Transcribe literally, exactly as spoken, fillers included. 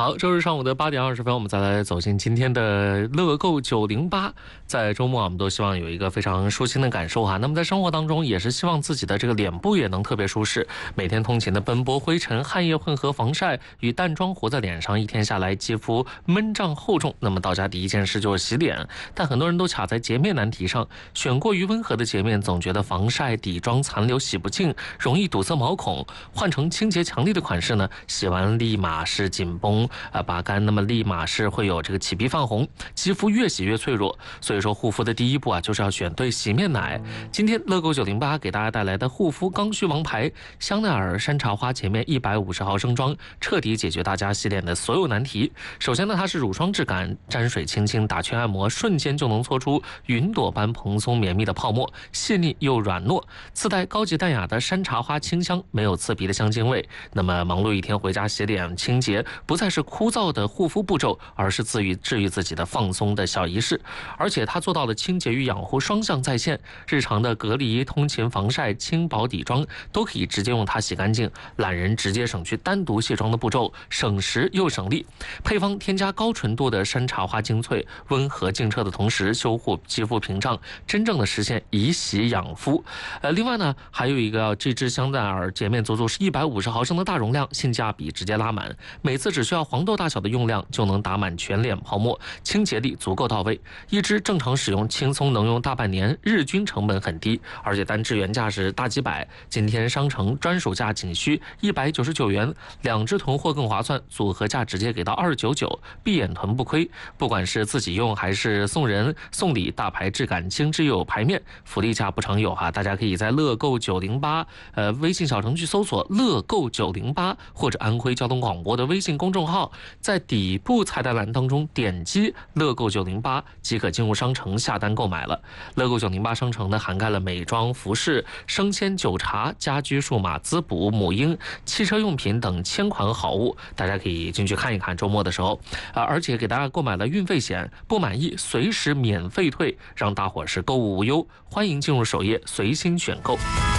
好，周日上午的八点二十分，我们再来走进今天的乐购九零八。在周末，我们都希望有一个非常舒心的感受哈。那么在生活当中，也是希望自己的这个脸部也能特别舒适。每天通勤的奔波、灰尘、汗液混合防晒与淡妆糊在脸上，一天下来肌肤闷胀厚重。那么到家第一件事就是洗脸，但很多人都卡在洁面难题上，选过于温和的洁面，总觉得防晒、底妆残留洗不净，容易堵塞毛孔。换成清洁强力的款式呢，洗完立马是紧绷。呃，拔干，那么立马是会有这个起皮泛红，肌肤越洗越脆弱。所以说护肤的第一步啊，就是要选对洗面奶。今天乐购九零八给大家带来的护肤刚需王牌香奈儿山茶花洁面一百五十毫升装，彻底解决大家洗脸的所有难题。首先呢，它是乳霜质感，沾水轻轻打圈按摩，瞬间就能搓出云朵般蓬松绵密的泡沫，细腻又软糯，自带高级淡雅的山茶花清香，没有刺鼻的香精味。那么忙碌一天回家洗脸清洁，不再是枯燥的护肤步骤，而是自愈治愈自己的放松的小仪式。而且它做到了清洁与养护双向在线，日常的隔离、通勤、防晒、轻薄底妆都可以直接用它洗干净，懒人直接省去单独卸妆的步骤，省时又省力。配方添加高纯度的山茶花精粹，温和净澈的同时修护肌肤屏障，真正的实现以洗养肤。呃，另外呢，还有一个这支香奈儿洁面足足是一百五十毫升的大容量，性价比直接拉满，每次只需要黄豆大小的用量就能打满全脸泡沫，清洁力足够到位。一支正常使用轻松能用大半年，日均成本很低，而且单支原价是大几百，今天商城专属价仅需一百九十九元，两支囤货更划算，组合价直接给到二九九，闭眼囤不亏。不管是自己用还是送人送礼，大牌质感，精致又有排面，福利价不常有哈。大家可以在乐购九零八呃微信小程序搜索乐购九零八，或者安徽交通广播的微信公众号，在底部菜单栏当中点击乐购九零八即可进入商城下单购买了。乐购九零八商城呢，涵盖了美妆、服饰、生鲜、酒茶、家居、数码、滋补、母婴、汽车用品等千款好物，大家可以进去看一看。周末的时候，啊，而且给大家购买了运费险，不满意随时免费退，让大伙是购物无忧。欢迎进入首页随心选购。